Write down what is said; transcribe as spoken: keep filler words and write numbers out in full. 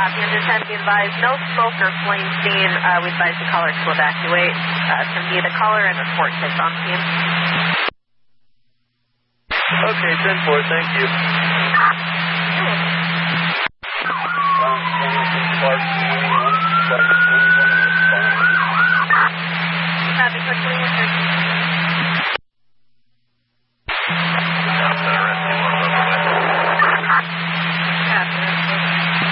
Copy. Under ten, be advised, no smoke or flame seen. Uh, we advise the caller to evacuate. Uh, send me the caller and report takes on scene. Okay, ten four, thank you.